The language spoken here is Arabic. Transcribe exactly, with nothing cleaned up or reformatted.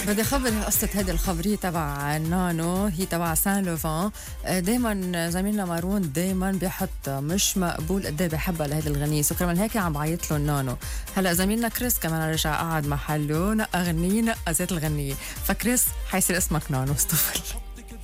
بدي خبر قصة هيدي الخبرية تبع نانو، هي تبع سان لوفان. دايما زميلنا مارون دايما بيحط مش مقبول قد ايه بحبها لهيدي الغنية، سو كمان هيك عم بعيط له النانو. هلا زميلنا كريس كمان رجع قعد محله نقى غنية نقى ذات الغنية، فكريس حيصير اسمك نانو استفل.